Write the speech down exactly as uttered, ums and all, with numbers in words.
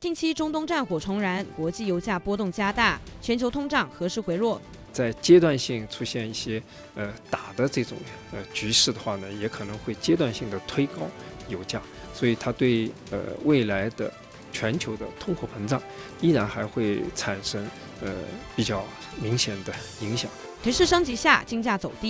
近期中东战火重燃，国际油价波动加大，全球通胀何时回落？ 在阶段性出现一些呃打的这种呃局势的话呢，也可能会阶段性的推高油价，所以它对呃未来的全球的通货膨胀依然还会产生呃比较明显的影响。 局势升级下，金价走低。